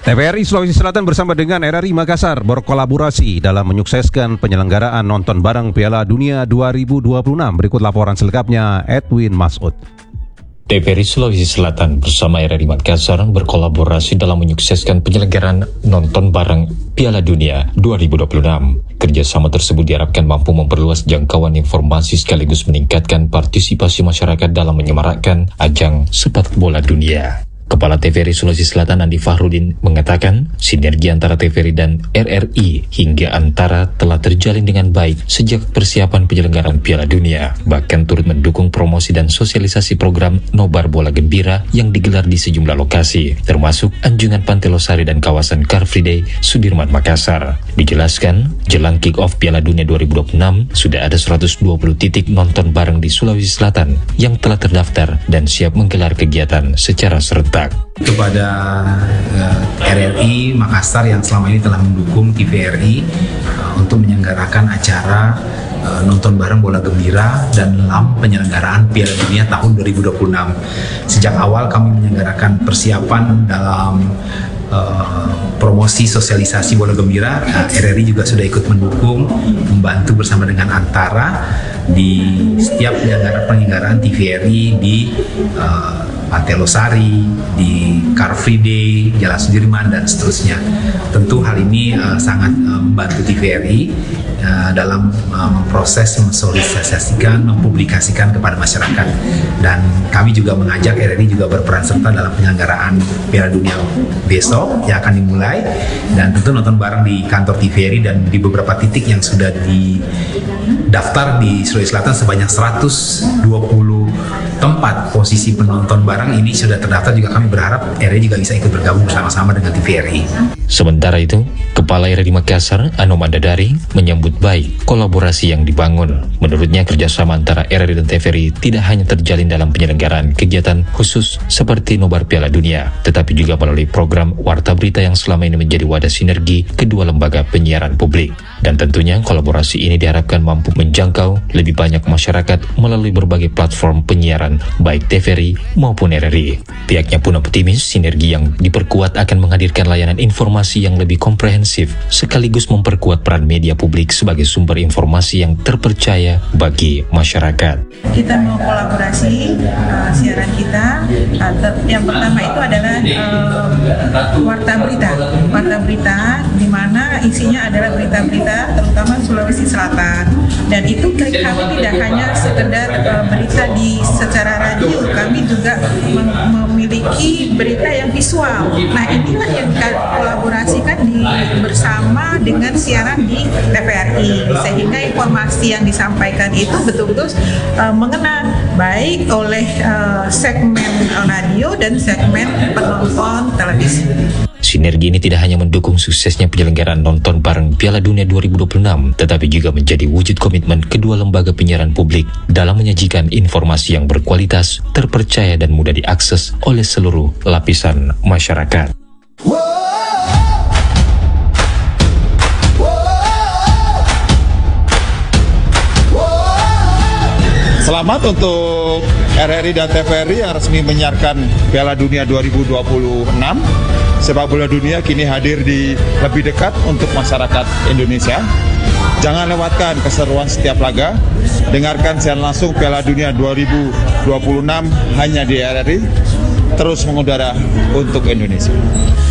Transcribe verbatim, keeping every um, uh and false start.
T V R I Sulawesi Selatan bersama dengan R R I Makassar berkolaborasi dalam menyukseskan penyelenggaraan nonton bareng Piala Dunia dua ribu dua puluh enam. Berikut laporan selengkapnya Edwin Masud. T V R I Sulawesi Selatan bersama R R I Makassar berkolaborasi dalam menyukseskan penyelenggaraan nonton bareng Piala Dunia dua ribu dua puluh enam. Kerjasama tersebut diharapkan mampu memperluas jangkauan informasi sekaligus meningkatkan partisipasi masyarakat dalam menyemarakkan ajang sepak bola dunia. Kepala T V R I Sulawesi Selatan Andi Fahrudin mengatakan sinergi antara T V R I dan R R I hingga antara telah terjalin dengan baik sejak persiapan penyelenggaraan Piala Dunia, bahkan turut mendukung promosi dan sosialisasi program Nobar Bola Gembira yang digelar di sejumlah lokasi, termasuk Anjungan Pantai Losari dan kawasan Car Free Day Sudirman Makassar. Dijelaskan, jelang kick-off Piala Dunia dua ribu dua puluh enam, sudah ada seratus dua puluh titik nonton bareng di Sulawesi Selatan yang telah terdaftar dan siap menggelar kegiatan secara serentak. Kepada uh, R R I Makassar yang selama ini telah mendukung T V R I uh, untuk menyelenggarakan acara uh, nonton bareng bola gembira dan dalam penyelenggaraan Piala Dunia tahun dua ribu dua puluh enam. Sejak awal kami menyelenggarakan persiapan dalam uh, promosi sosialisasi bola gembira. uh, R R I juga sudah ikut mendukung, membantu bersama dengan Antara di setiap penyelenggaraan T V R I di uh, Pantai Losari, di Car Free Day, Jalan Sudirman, dan seterusnya. Tentu hal ini uh, sangat uh, membantu T V R I uh, dalam uh, memproses, mensosialisasikan, mempublikasikan kepada masyarakat. Dan kami juga mengajak R R I juga berperan serta dalam penyelenggaraan Piala Dunia besok yang akan dimulai. Dan tentu nonton bareng di kantor T V R I dan di beberapa titik yang sudah didaftar di Sulawesi Selatan sebanyak seratus dua puluh tempat posisi penonton bareng ini sudah terdaftar. Juga kami berharap R R I juga bisa ikut bergabung bersama-sama dengan T V R I. Sementara itu, Kepala R R I Makassar, Anom Andadari, menyambut baik kolaborasi yang dibangun. Menurutnya, kerjasama antara R R I dan T V R I tidak hanya terjalin dalam penyelenggaraan kegiatan khusus seperti Nobar Piala Dunia, tetapi juga melalui program Warta Berita yang selama ini menjadi wadah sinergi kedua lembaga penyiaran publik. Dan tentunya kolaborasi ini diharapkan mampu menjangkau lebih banyak masyarakat melalui berbagai platform penyiaran, baik T V R I maupun R R I. Pihaknya pun optimis sinergi yang diperkuat akan menghadirkan layanan informasi yang lebih komprehensif, sekaligus memperkuat peran media publik sebagai sumber informasi yang terpercaya bagi masyarakat. Kita mau kolaborasi uh, siaran kita. Uh, yang pertama itu adalah uh, warta berita, warta berita di mana isinya adalah berita-berita terutama Sulawesi Selatan. Dan itu kami tidak hanya sekedar uh, berita di secara radio, kami juga mem memiliki berita yang visual. Nah, inilah yang kita kolaborasikan di bersama dengan siaran di T V R I, sehingga informasi yang disampaikan itu betul-betul uh, mengena baik oleh uh, segmen radio dan segmen penonton televisi. Sinergi ini tidak hanya mendukung suksesnya penyelenggaraan nonton bareng Piala Dunia dua ribu dua puluh enam, tetapi juga menjadi wujud komitmen kedua lembaga penyiaran publik dalam menyajikan informasi yang berkualitas, terpercaya dan mudah diakses oleh seluruh lapisan masyarakat. Selamat untuk R R I dan T V R I yang resmi menyiarkan Piala Dunia dua ribu dua puluh enam. Sepak bola dunia kini hadir di lebih dekat untuk masyarakat Indonesia. Jangan lewatkan keseruan setiap laga. Dengarkan siaran langsung Piala Dunia dua ribu dua puluh enam hanya di R R I. Terus mengudara untuk Indonesia.